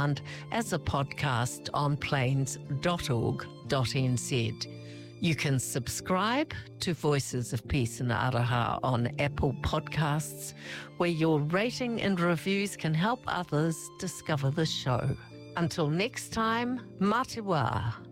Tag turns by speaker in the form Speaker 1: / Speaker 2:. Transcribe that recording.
Speaker 1: sound as a podcast on plains.org.nz. You can subscribe to Voices of Peace in Araha on Apple Podcasts, where your rating and reviews can help others discover the show. Until next time, mā te wā.